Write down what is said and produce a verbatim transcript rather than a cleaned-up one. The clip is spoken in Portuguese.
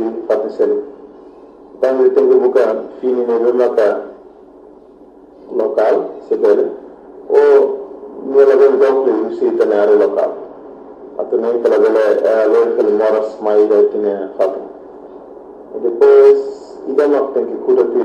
Fatisel. Tanto tempo buka fini ne maka local sebele o nela ben donc le usi tenare local. Atau nem pela bela loja que moras mais aí tinha fato. E depois ida não tem que cuidar